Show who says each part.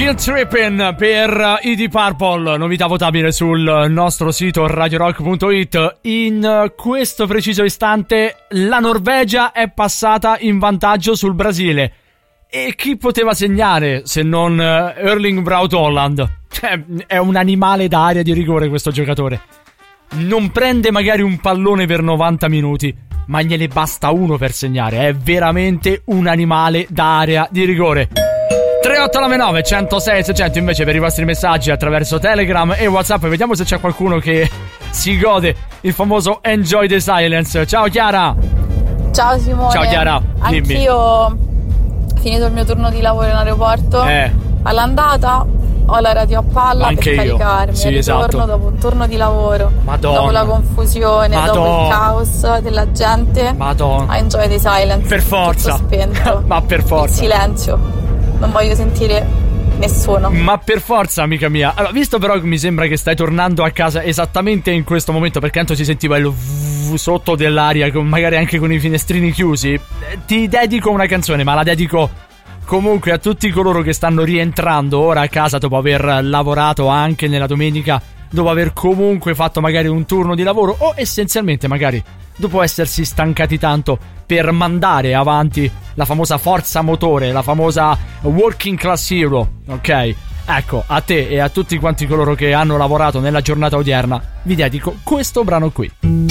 Speaker 1: Still Trippin' per i Deep Purple, novità votabile sul nostro sito radiorock.it. In questo preciso istante la Norvegia è passata in vantaggio sul Brasile. E chi poteva segnare se non Erling Braut Haaland? Cioè, è un animale da area di rigore questo giocatore. Non prende magari un pallone per 90 minuti, ma gliene basta uno per segnare. È veramente un animale da area di rigore. 3899 106 600 invece per i vostri messaggi attraverso Telegram e WhatsApp. Vediamo se c'è qualcuno che si gode il famoso Enjoy the Silence. Ciao Chiara.
Speaker 2: Ciao Simone.
Speaker 1: Ciao Chiara, dimmi.
Speaker 2: Anch'io finito il mio turno di lavoro in aeroporto, all'andata ho la radio a palla.
Speaker 1: Anche
Speaker 2: per
Speaker 1: io.
Speaker 2: caricarmi.
Speaker 1: Sì,
Speaker 2: al ritorno,
Speaker 1: esatto.
Speaker 2: dopo un turno di lavoro,
Speaker 1: Madonna.
Speaker 2: dopo la confusione, dopo il caos della gente,
Speaker 1: Madonna.
Speaker 2: a Enjoy the Silence.
Speaker 1: Per forza.
Speaker 2: Tutto spento.
Speaker 1: Ma per forza.
Speaker 2: Il silenzio, non voglio sentire nessuno.
Speaker 1: Ma per forza, amica mia. Allora, visto però che mi sembra che stai tornando a casa esattamente in questo momento, perché tanto si sentiva il sotto dell'aria, magari anche con i finestrini chiusi, ti dedico una canzone, ma la dedico comunque a tutti coloro che stanno rientrando ora a casa dopo aver lavorato anche nella domenica, dopo aver comunque fatto magari un turno di lavoro, o essenzialmente magari dopo essersi stancati tanto per mandare avanti la famosa forza motore, la famosa working class hero, ok? Ecco, a te e a tutti quanti coloro che hanno lavorato nella giornata odierna vi dedico questo brano qui.